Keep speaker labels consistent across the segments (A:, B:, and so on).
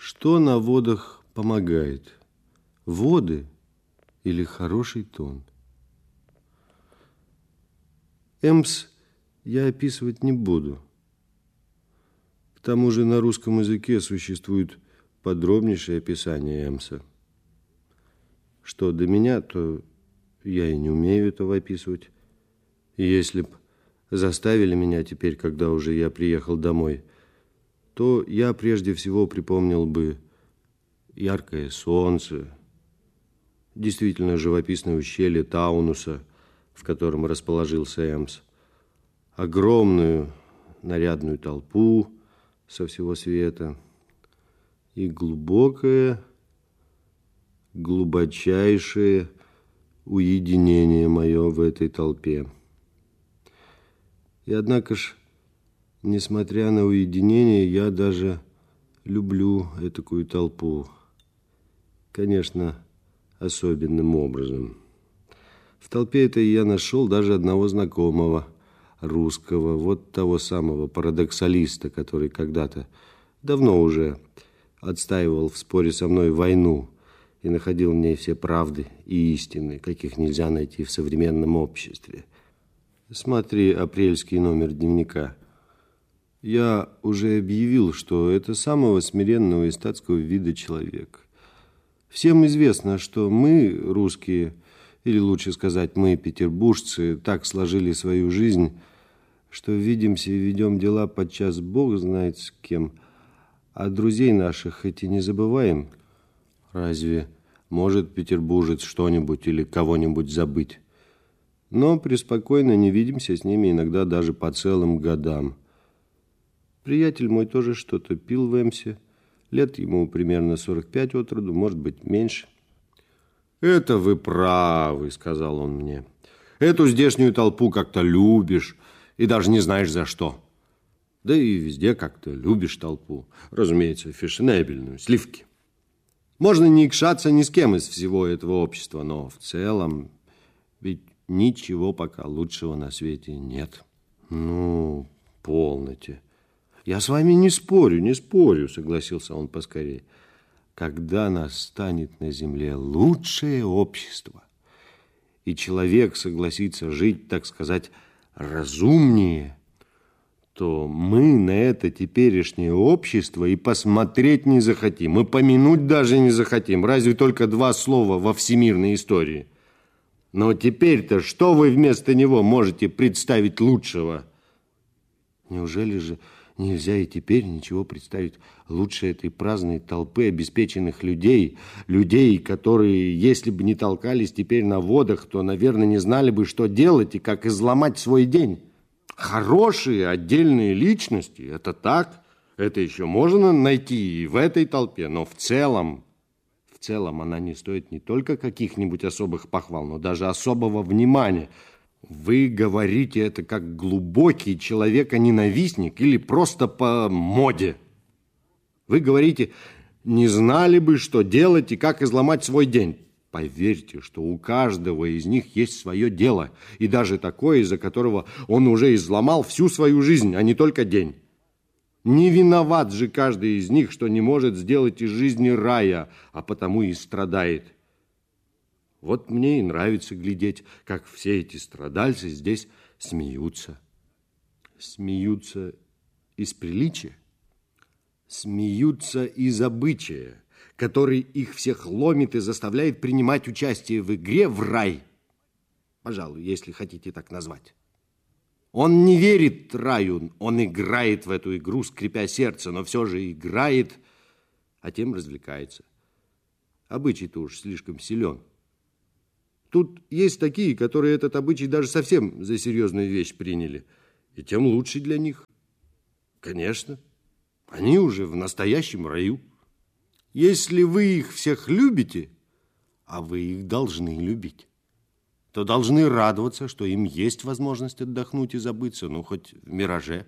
A: Что на водах помогает? Воды или хороший тон? Эмс я описывать не буду. К тому же на русском языке существует подробнейшее описание Эмса. Что до меня, то я и не умею этого описывать. И если б заставили меня теперь, когда уже я приехал домой, то я прежде всего припомнил бы яркое солнце, действительно живописное ущелье Таунуса, в котором расположился Эмс, огромную нарядную толпу со всего света и глубокое, глубочайшее уединение мое в этой толпе. И однако ж, несмотря на уединение, я даже люблю этакую толпу. Конечно, особенным образом. В толпе этой я нашел даже одного знакомого русского, вот того самого парадоксалиста, который когда-то, давно уже, отстаивал в споре со мной войну и находил в ней все правды и истины, каких нельзя найти в современном обществе. Смотри апрельский номер дневника. Я уже объявил, что это самого смиренного и статского вида человек. Всем известно, что мы, русские, или лучше сказать, мы, петербуржцы, так сложили свою жизнь, что видимся и ведем дела подчас Бог знает с кем, а друзей наших хоть и не забываем. Разве может петербуржец что-нибудь или кого-нибудь забыть? Но преспокойно не видимся с ними иногда даже по целым годам. Приятель мой тоже что-то пил в Эмсе. Лет ему примерно 45 от роду, может быть, меньше. «Это вы правы», — сказал он мне. «Эту здешнюю толпу как-то любишь и даже не знаешь за что. Да и везде как-то любишь толпу. Разумеется, фешенебельную, сливки. Можно не икшаться ни с кем из всего этого общества, но в целом ведь ничего пока лучшего на свете нет». «Ну, полноте». «Я с вами не спорю», согласился он поскорее. «Когда настанет на земле лучшее общество, и человек согласится жить, так сказать, разумнее, то мы на это теперешнее общество и посмотреть не захотим, и помянуть даже не захотим, разве только 2 слова во всемирной истории. Но теперь-то что вы вместо него можете представить лучшего?» «Неужели же нельзя и теперь ничего представить лучше этой праздной толпы обеспеченных людей, которые, если бы не толкались теперь на водах, то, наверное, не знали бы, что делать и как изломать свой день? Хорошие отдельные личности, это так, это еще можно найти и в этой толпе, но в целом она не стоит не только каких-нибудь особых похвал, но даже особого внимания. Вы говорите это как глубокий человеконенавистник или просто по моде. Вы говорите, не знали бы, что делать и как изломать свой день. Поверьте, что у каждого из них есть свое дело, и даже такое, из-за которого он уже изломал всю свою жизнь, а не только день. Не виноват же каждый из них, что не может сделать из жизни рая, а потому и страдает. Вот мне и нравится глядеть, как все эти страдальцы здесь смеются. Смеются из приличия, смеются из обычая, который их всех ломит и заставляет принимать участие в игре в рай. Пожалуй, если хотите так назвать. Он не верит раю, он играет в эту игру, скрипя сердце, но все же играет, а тем развлекается. Обычай-то уж слишком силен. Тут есть такие, которые этот обычай даже совсем за серьезную вещь приняли. И тем лучше для них. Конечно, они уже в настоящем раю. Если вы их всех любите, а вы их должны любить, то должны радоваться, что им есть возможность отдохнуть и забыться, ну, хоть в мираже.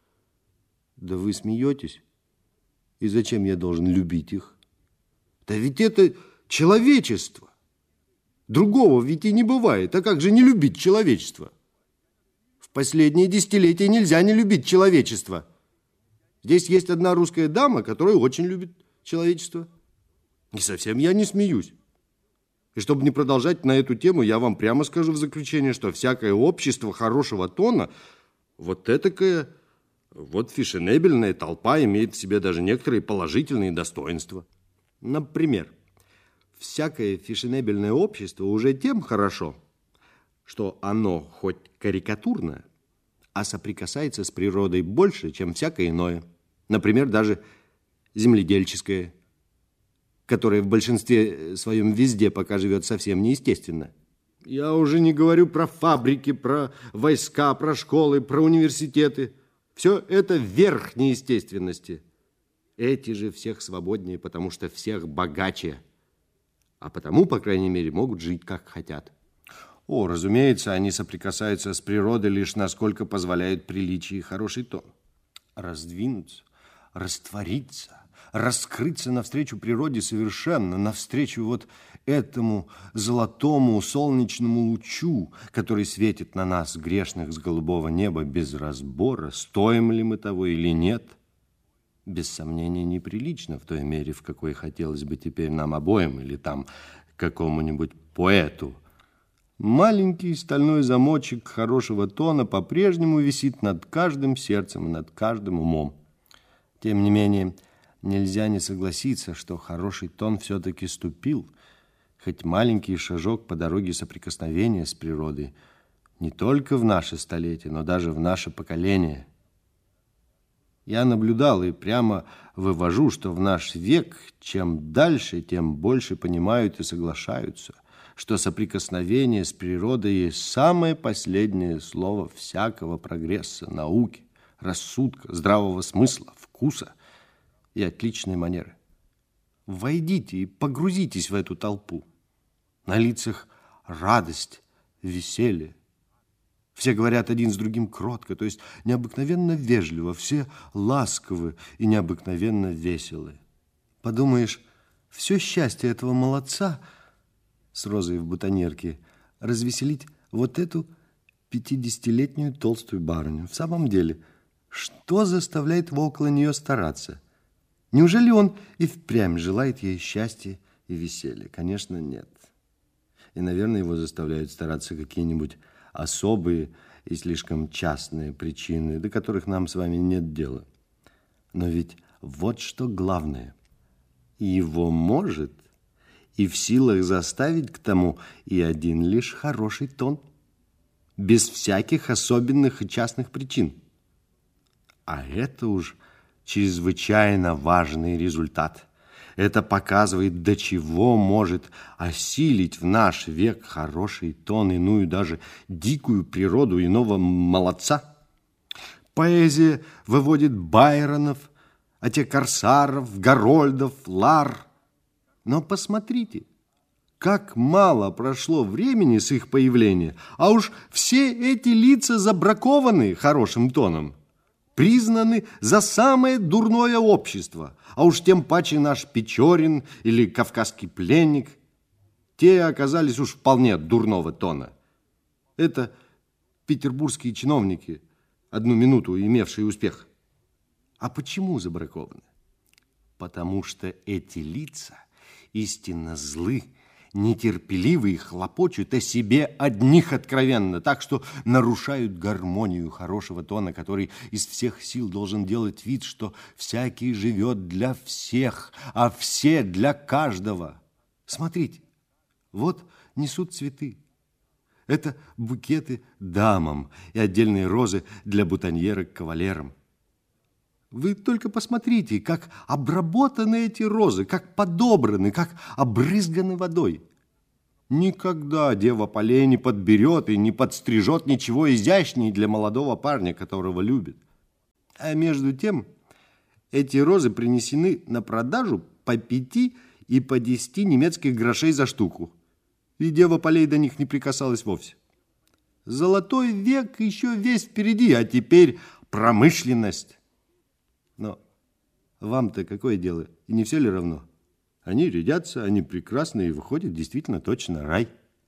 A: Да вы смеетесь? И зачем я должен любить их? Да ведь это человечество. Другого ведь и не бывает. А как же не любить человечество? В последние десятилетия нельзя не любить человечество. Здесь есть одна русская дама, которая очень любит человечества. И совсем я не смеюсь. И чтобы не продолжать на эту тему, я вам прямо скажу в заключение, что всякое общество хорошего тона, вот этакое, вот фешенебельная толпа имеет в себе даже некоторые положительные достоинства. Например, всякое фешенебельное общество уже тем хорошо, что оно хоть карикатурно, а соприкасается с природой больше, чем всякое иное. Например, даже земледельческое, которое в большинстве своем везде пока живет совсем неестественно. Я уже не говорю про фабрики, про войска, про школы, про университеты. Все это верх неестественности. Эти же всех свободнее, потому что всех богаче. А потому, по крайней мере, могут жить как хотят. О, разумеется, они соприкасаются с природой лишь насколько позволяют приличие и хороший тон. Раздвинуться, раствориться, раскрыться навстречу природе совершенно, навстречу вот этому золотому солнечному лучу, который светит на нас, грешных, с голубого неба, без разбора, стоим ли мы того или нет, без сомнения неприлично в той мере, в какой хотелось бы теперь нам обоим или там какому-нибудь поэту. Маленький стальной замочек хорошего тона по-прежнему висит над каждым сердцем и над каждым умом. Тем не менее, нельзя не согласиться, что хороший тон все-таки ступил, хоть маленький шажок по дороге соприкосновения с природой, не только в наше столетие, но даже в наше поколение. Я наблюдал и прямо вывожу, что в наш век чем дальше, тем больше понимают и соглашаются, что соприкосновение с природой есть самое последнее слово всякого прогресса, науки, рассудка, здравого смысла, вкуса и отличной манеры. Войдите и погрузитесь в эту толпу. На лицах радость, веселье. Все говорят один с другим кротко, то есть необыкновенно вежливо, все ласковы и необыкновенно веселы. Подумаешь, все счастье этого молодца с розой в бутоньерке развеселить вот эту 50-летнюю толстую барыню. В самом деле, что заставляет его около нее стараться? Неужели он и впрямь желает ей счастья и веселья? Конечно, нет. И, наверное, его заставляют стараться какие-нибудь особые и слишком частные причины, до которых нам с вами нет дела. Но ведь вот что главное. Его может и в силах заставить к тому и один лишь хороший тон, без всяких особенных и частных причин. А это уж чрезвычайно важный результат. Это показывает, до чего может осилить в наш век хороший тон, иную даже дикую природу иного молодца. Поэзия выводит Байронов, а те Корсаров, Гарольдов, Лар. Но посмотрите, как мало прошло времени с их появления, а уж все эти лица забракованы хорошим тоном, признаны за самое дурное общество, а уж тем паче наш Печорин или Кавказский пленник. Те оказались уж вполне дурного тона. Это петербургские чиновники, одну минуту имевшие успех. А почему забракованы? Потому что эти лица истинно злы, нетерпеливы и хлопочут о себе одних откровенно, так что нарушают гармонию хорошего тона, который из всех сил должен делать вид, что всякий живет для всех, а все для каждого. Смотрите, вот несут цветы. Это букеты дамам и отдельные розы для бутоньерок кавалерам. Вы только посмотрите, как обработаны эти розы, как подобраны, как обрызганы водой. Никогда дева полей не подберет и не подстрижет ничего изящнее для молодого парня, которого любит. А между тем, эти розы принесены на продажу по 5 и по 10 немецких грошей за штуку. И дева полей до них не прикасалась вовсе. Золотой век еще весь впереди, а теперь промышленность. Но вам-то какое дело? И не все ли равно? Они рядятся, они прекрасны, и выходит действительно точно рай.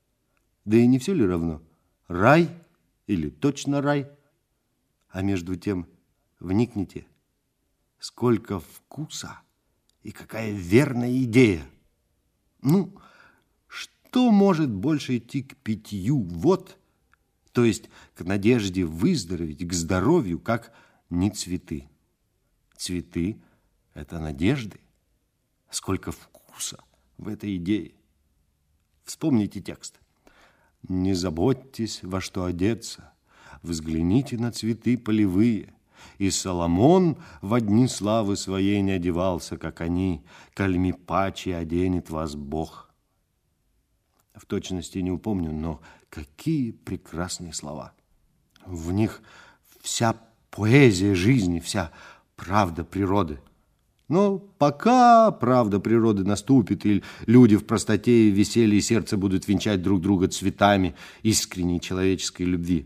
A: Да и не все ли равно? Рай или точно рай? А между тем, вникните, сколько вкуса И какая верная идея! Ну, что может больше идти к питью вод, то есть к надежде выздороветь, к здоровью, как не цветы? Цветы – это надежды. Сколько вкуса в этой идее! Вспомните текст. «Не заботьтесь, во что одеться, взгляните на цветы полевые. И Соломон во дни славы своей не одевался, как они, кальми паче оденет вас Бог». В точности не упомню, но какие прекрасные слова. В них вся поэзия жизни, вся правда природы. Но пока правда природы наступит, и люди в простоте и веселье сердца будут венчать друг друга цветами искренней человеческой любви,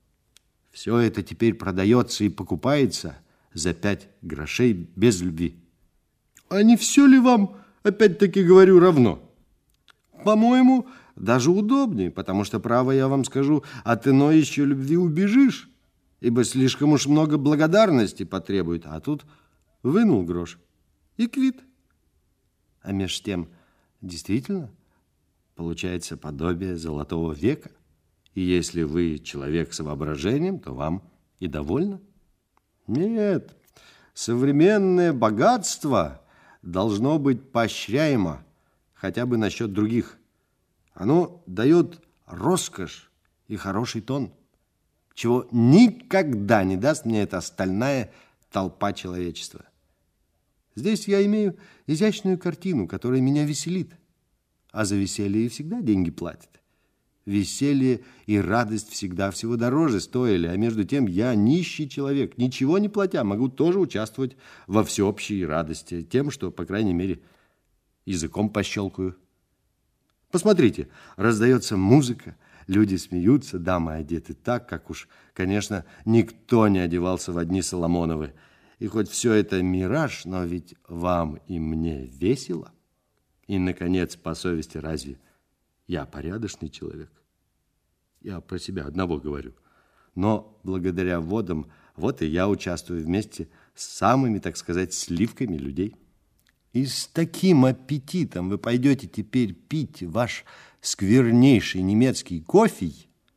A: все это теперь продается и покупается за 5 грошей без любви. А не все ли вам, опять-таки говорю, равно? По-моему, даже удобнее, потому что, право я вам скажу, от иной еще любви убежишь, ибо слишком уж много благодарности потребует, а тут вынул грош и квит. А меж тем, действительно, получается подобие золотого века. И если вы человек с воображением, то вам и довольно. Нет, современное богатство должно быть поощряемо хотя бы насчет других. Оно дает роскошь и хороший тон, чего никогда не даст мне эта стальная толпа человечества. Здесь я имею изящную картину, которая меня веселит, а за веселье и всегда деньги платят. Веселье и радость всегда всего дороже стоили, а между тем я нищий человек, ничего не платя, могу тоже участвовать во всеобщей радости тем, что, по крайней мере, языком пощелкаю. Посмотрите, раздается музыка, люди смеются, дамы одеты так, как уж, конечно, никто не одевался в дни Соломоновы. И хоть все это мираж, но ведь вам и мне весело. И, наконец, по совести, разве я порядочный человек? Я про себя одного говорю. Но благодаря водам, вот и я участвую вместе с самыми, так сказать, сливками людей. И с таким аппетитом вы пойдете теперь пить ваш сквернейший немецкий кофе.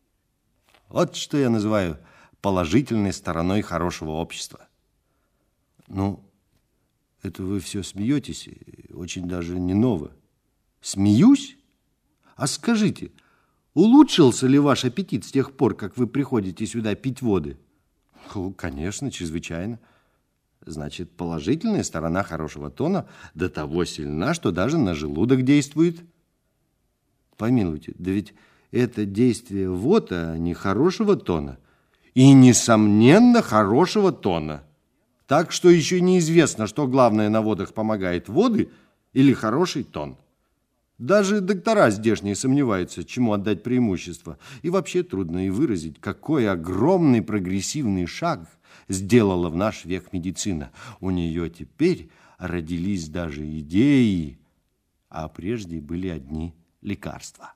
A: Вот что я называю положительной стороной хорошего общества. Ну, это вы все смеетесь, очень даже не ново. Смеюсь? А скажите, улучшился ли ваш аппетит с тех пор, как вы приходите сюда пить воды? Конечно, чрезвычайно. Значит, положительная сторона хорошего тона до того сильна, что даже на желудок действует. Помилуйте, да ведь это действие вод, а не хорошего тона. И, несомненно, хорошего тона. Так что еще неизвестно, что главное на водах помогает: воды или хороший тон. Даже доктора здешние сомневаются, чему отдать преимущество. И вообще трудно и выразить, какой огромный прогрессивный шаг сделала в наш век медицина. У нее теперь родились даже идеи, а прежде были одни лекарства.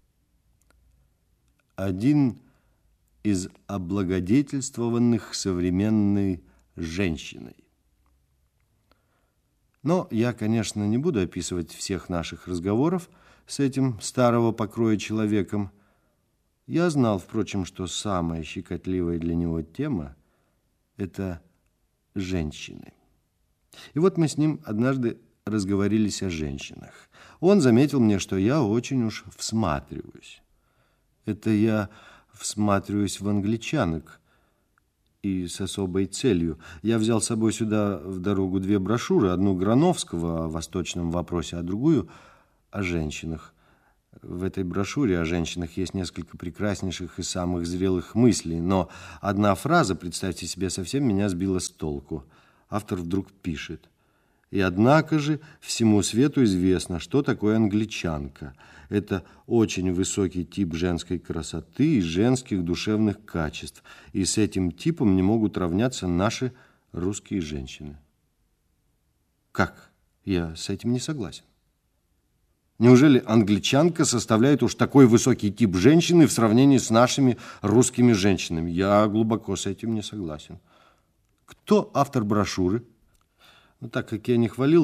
A: Один из облагодетельствованных современной женщиной. Но я, конечно, не буду описывать всех наших разговоров с этим старого покроя человеком. Я знал, впрочем, что самая щекотливая для него тема – это женщины. И вот мы с ним однажды разговорились о женщинах. Он заметил мне, что я очень уж всматриваюсь. Это я всматриваюсь в англичанок, и с особой целью. Я взял с собой сюда в дорогу 2 брошюры, одну Грановского о восточном вопросе, а другую о женщинах. В этой брошюре о женщинах есть несколько прекраснейших и самых зрелых мыслей, но одна фраза, представьте себе, совсем меня сбила с толку. Автор вдруг пишет: «И однако же всему свету известно, что такое англичанка. Это очень высокий тип женской красоты и женских душевных качеств, и с этим типом не могут равняться наши русские женщины». Как? Я с этим не согласен. Неужели англичанка составляет уж такой высокий тип женщины в сравнении с нашими русскими женщинами? Я глубоко с этим не согласен. Кто автор брошюры? Ну, так как я не хвалил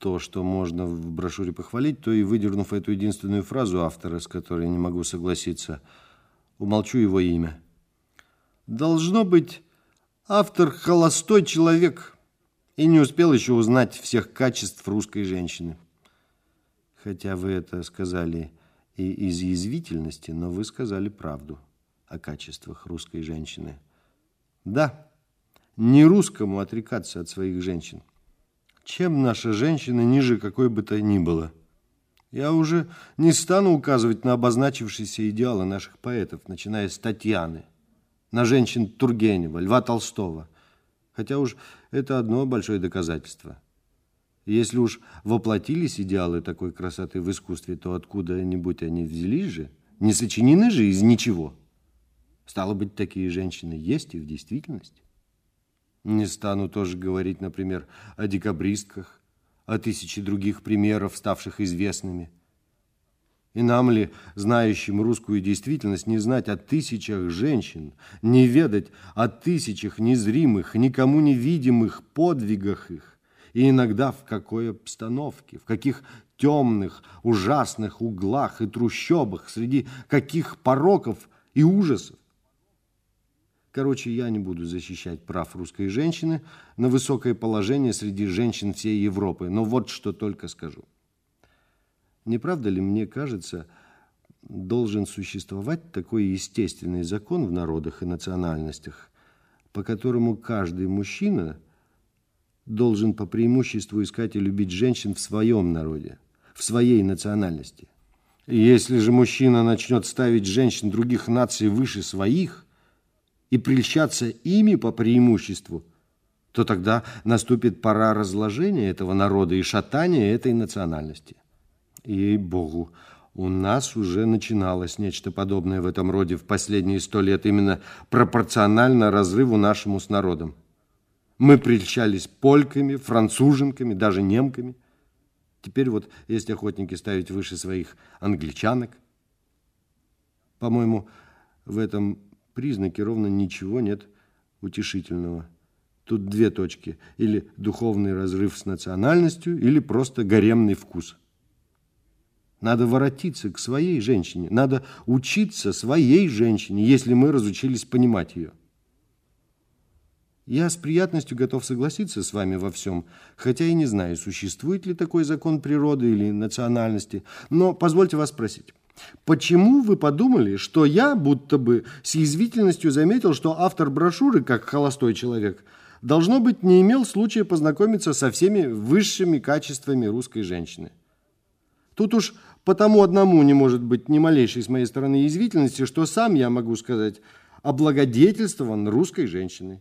A: то, что можно в брошюре похвалить, то и, выдернув эту единственную фразу автора, с которой не могу согласиться, умолчу его имя. Должно быть, автор холостой человек и не успел еще узнать всех качеств русской женщины. Хотя вы это сказали и из язвительности, но вы сказали правду о качествах русской женщины. Да, не русскому отрекаться от своих женщин. Чем наша женщина ниже какой бы то ни было? Я уже не стану указывать на обозначившиеся идеалы наших поэтов, начиная с Татьяны, на женщин Тургенева, Льва Толстого. Хотя уж это одно большое доказательство. Если уж воплотились идеалы такой красоты в искусстве, то откуда-нибудь они взялись же, не сочинены же из ничего. Стало быть, такие женщины есть и в действительности. Не стану тоже говорить, например, о декабристках, о тысяче других примеров, ставших известными. И нам ли, знающим русскую действительность, не знать о тысячах женщин, не ведать о тысячах незримых, никому невидимых подвигах их, и иногда в какой обстановке, в каких темных, ужасных углах и трущобах, среди каких пороков и ужасов. Короче, я не буду защищать прав русской женщины на высокое положение среди женщин всей Европы, но вот что только скажу. Не правда ли, мне кажется, должен существовать такой естественный закон в народах и национальностях, по которому каждый мужчина должен по преимуществу искать и любить женщин в своем народе, в своей национальности. И если же мужчина начнет ставить женщин других наций выше своих и прельщаться ими по преимуществу, то тогда наступит пора разложения этого народа и шатания этой национальности. Ей-богу, у нас уже начиналось нечто подобное в этом роде в последние 100 лет, именно пропорционально разрыву нашему с народом. Мы прельщались польками, француженками, даже немками. Теперь вот есть охотники ставить выше своих англичанок. По-моему, в этом признаке ровно ничего нет утешительного. Тут две точки. Или духовный разрыв с национальностью, или просто гаремный вкус. Надо воротиться к своей женщине. Надо учиться своей женщине, если мы разучились понимать ее. Я с приятностью готов согласиться с вами во всем, хотя и не знаю, существует ли такой закон природы или национальности. Но позвольте вас спросить, почему вы подумали, что я будто бы с язвительностью заметил, что автор брошюры, как холостой человек, должно быть, не имел случая познакомиться со всеми высшими качествами русской женщины? Тут уж потому одному не может быть ни малейшей с моей стороны язвительности, что сам я могу сказать облагодетельствован русской женщиной.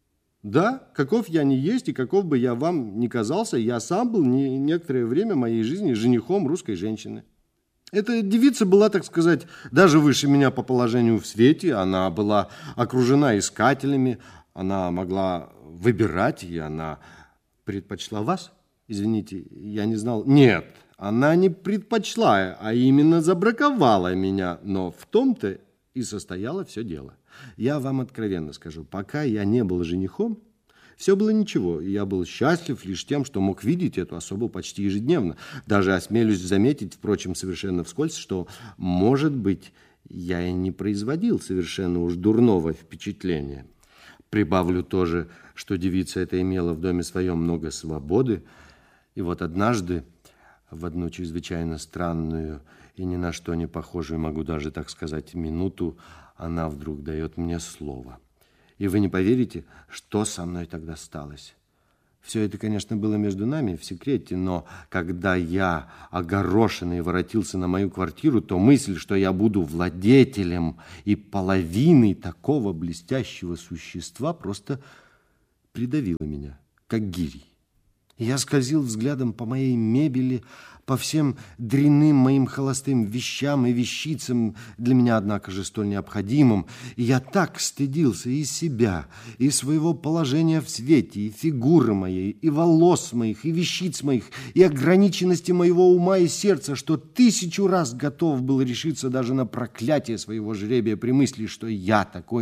A: Да, каков я ни есть и каков бы я вам ни казался, я сам был некоторое время моей жизни женихом русской женщины. Эта девица была, так сказать, даже выше меня по положению в свете. Она была окружена искателями, она могла выбирать, и она предпочла вас. Извините, я не знал. Нет, она не предпочла, а именно забраковала меня. Но в том-то и состояло все дело. Я вам откровенно скажу, пока я не был женихом, все было ничего. Я был счастлив лишь тем, что мог видеть эту особу почти ежедневно. Даже осмелюсь заметить, впрочем, совершенно вскользь, что, может быть, я и не производил совершенно уж дурного впечатления. Прибавлю тоже, что девица эта имела в доме своем много свободы. И вот однажды, в одну чрезвычайно странную и ни на что не похожую, могу даже так сказать, минуту, она вдруг дает мне слово. И вы не поверите, что со мной тогда сталось. Все это, конечно, было между нами в секрете, но когда я, огорошенный, воротился на мою квартиру, то мысль, что я буду владетелем и половиной такого блестящего существа, просто придавила меня, как гирей. Я скользил взглядом по моей мебели, по всем дрянным моим холостым вещам и вещицам, для меня, однако же, столь необходимым. И я так стыдился и себя, и своего положения в свете, и фигуры моей, и волос моих, и вещиц моих, и ограниченности моего ума и сердца, что 1000 раз готов был решиться даже на проклятие своего жребия при мысли, что я, такой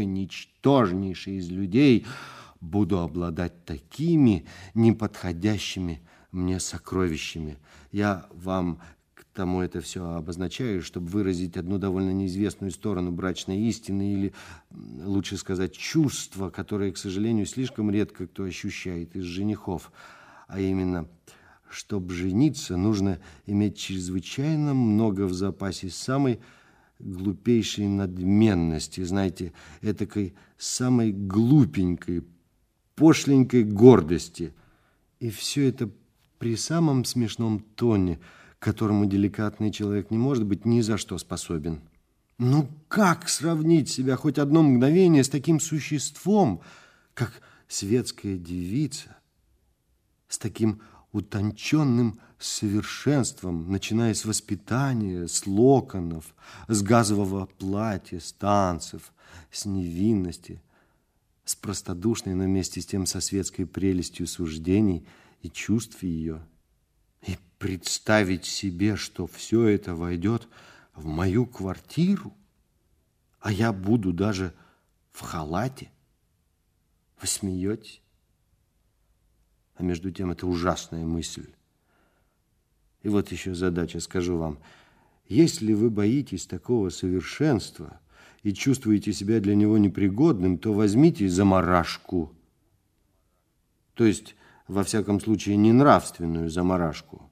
A: ничтожнейший из людей, буду обладать такими неподходящими мне сокровищами. Я вам к тому это все обозначаю, чтобы выразить одну довольно неизвестную сторону брачной истины, или, лучше сказать, чувства, которые, к сожалению, слишком редко кто ощущает из женихов. А именно, чтобы жениться, нужно иметь чрезвычайно много в запасе самой глупейшей надменности, знаете, этакой самой глупенькой, пошленькой гордости. И все это при самом смешном тоне, к которому деликатный человек не может быть ни за что способен. Ну, как сравнить себя хоть одно мгновение с таким существом, как светская девица, с таким утонченным совершенством, начиная с воспитания, с локонов, с газового платья, с танцев, с невинности, с простодушной, но вместе с тем со светской прелестью суждений и чувств ее. И представить себе, что все это войдет в мою квартиру, а я буду даже в халате. Вы смеетесь? А между тем это ужасная мысль. И вот еще задача, скажу вам. Если вы боитесь такого совершенства и чувствуете себя для него непригодным, то возьмите замарашку. То есть, во всяком случае, не нравственную замарашку.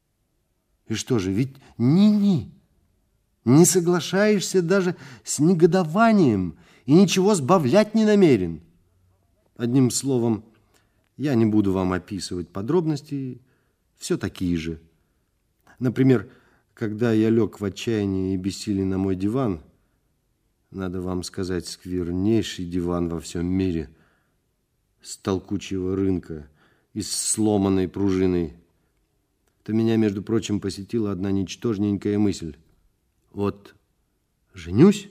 A: И что же, ведь не соглашаешься даже с негодованием и ничего сбавлять не намерен. Одним словом, я не буду вам описывать подробности, все такие же. Например, когда я лег в отчаянии и бессилии на мой диван, надо вам сказать, сквернейший диван во всем мире, с толкучего рынка и с сломанной пружиной, то меня, между прочим, посетила одна ничтожненькая мысль. Вот женюсь,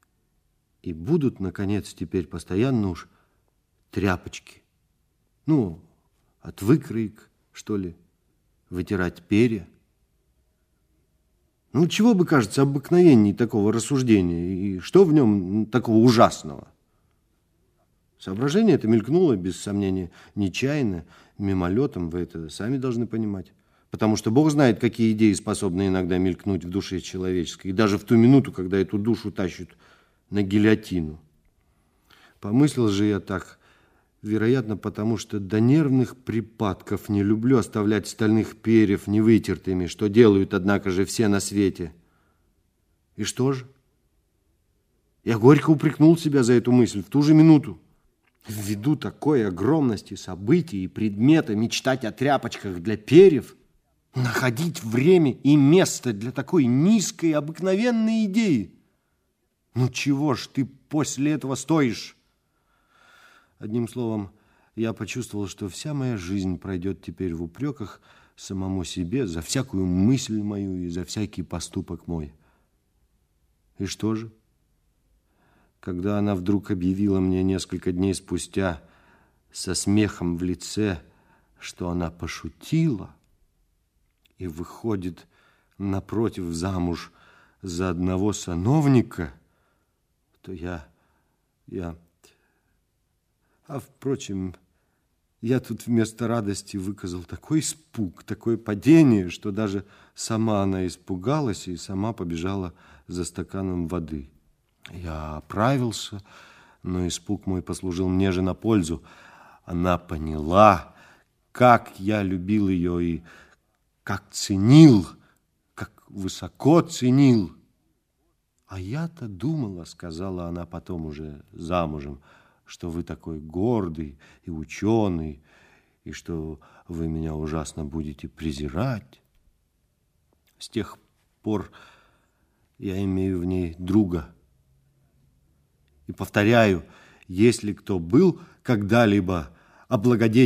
A: и будут, наконец, теперь постоянно уж тряпочки. Ну, от выкроек, что ли, вытирать перья. Ну, чего бы, кажется, обыкновенней такого рассуждения, и что в нем такого ужасного? Соображение это мелькнуло, без сомнения, нечаянно, мимолетом, вы это сами должны понимать. Потому что Бог знает, какие идеи способны иногда мелькнуть в душе человеческой, и даже в ту минуту, когда эту душу тащат на гильотину. Помыслил же я так, вероятно, потому что до нервных припадков не люблю оставлять стальных перьев невытертыми, что делают, однако же, все на свете. И что же? Я горько упрекнул себя за эту мысль в ту же минуту. Ввиду такой огромности событий и предмета мечтать о тряпочках для перьев, находить время и место для такой низкой, обыкновенной идеи. Ну чего ж ты после этого стоишь? Одним словом, я почувствовал, что вся моя жизнь пройдет теперь в упреках самому себе за всякую мысль мою и за всякий поступок мой. И что же? Когда она вдруг объявила мне несколько дней спустя со смехом в лице, что она пошутила и выходит напротив замуж за одного сановника, то я... А, впрочем, я тут вместо радости выказал такой испуг, такое падение, что даже сама она испугалась и сама побежала за стаканом воды. Я оправился, но испуг мой послужил мне же на пользу. Она поняла, как я любил ее и как ценил, как высоко ценил. А я-то думала, сказала она потом уже замужем, что вы такой гордый и ученый, и что вы меня ужасно будете презирать. С тех пор я имею в ней друга. И повторяю, если кто был когда-либо облагодетельствован